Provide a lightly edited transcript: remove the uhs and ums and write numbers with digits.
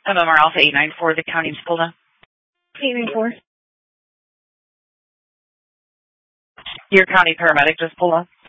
MMR Alpha 894, the county just pulled up. 894. Your county paramedic just pulled up.